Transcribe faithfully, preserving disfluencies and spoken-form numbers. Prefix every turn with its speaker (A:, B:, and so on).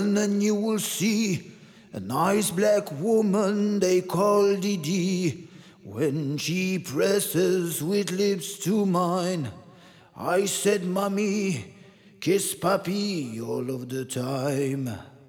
A: Turn and you will see a nice black woman they call Didi. When she presses sweet lips to mine, I said, Mommy, kiss Papi all of the time.